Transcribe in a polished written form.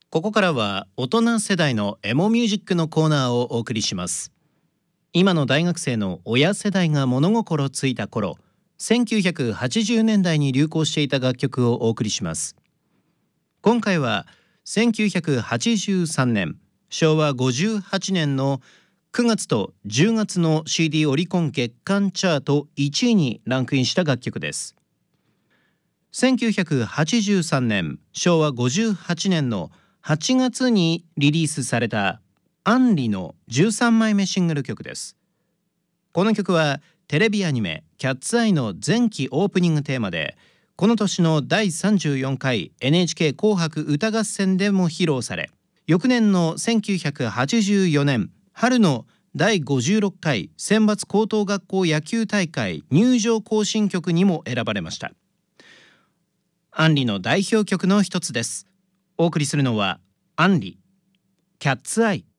ここからは大人世代のエモミュージックのコーナーをお送りします。今の大学生の親世代が物心ついた頃、1980年代に流行していた楽曲をお送りします。今回は1983年、昭和58年の9月と10月の CD オリコン月間チャート1位にランクインした楽曲です。1983年、昭和58年の8月にリリースされたアンリの13枚目シングル曲です。この曲はテレビアニメキャッツアイの前期オープニングテーマで、この年の第34回 NHK 紅白歌合戦でも披露され、翌年の1984年春の第56回選抜高等学校野球大会入場行進曲にも選ばれました。アンリの代表曲の一つです。お送りするのはアンリ、キャッツアイ。